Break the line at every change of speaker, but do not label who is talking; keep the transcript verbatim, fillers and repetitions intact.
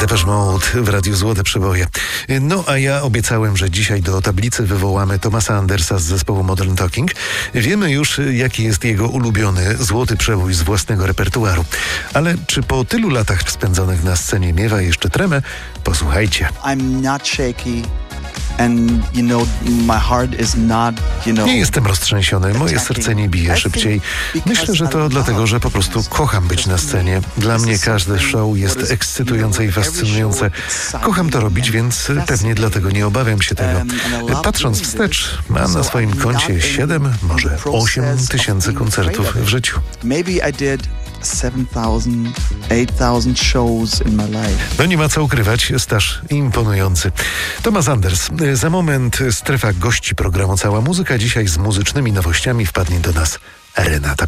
Depeche Mode w Radiu Złote Przeboje. No a ja obiecałem, że dzisiaj do tablicy wywołamy Thomasa Andersa z zespołu Modern Talking. Wiemy już, jaki jest jego ulubiony złoty przebój z własnego repertuaru. Ale czy po tylu latach spędzonych na scenie miewa jeszcze tremę? Posłuchajcie.
I'm not shaky. And, you know, my heart is not, you know,
nie jestem roztrzęsiony, moje serce nie bije szybciej. Myślę, że to dlatego, że po prostu kocham być na scenie. Dla mnie każde show jest ekscytujące i fascynujące. Kocham to robić, więc pewnie dlatego nie obawiam się tego. Patrząc wstecz, mam na swoim koncie siedem, może osiem tysięcy koncertów w życiu.
Maybe I did seven thousand, eight thousand shows in my life.
No nie ma co ukrywać, staż imponujący. Thomas Anders. Za moment strefa gości programu Cała Muzyka. Dzisiaj z muzycznymi nowościami wpadnie do nas Renata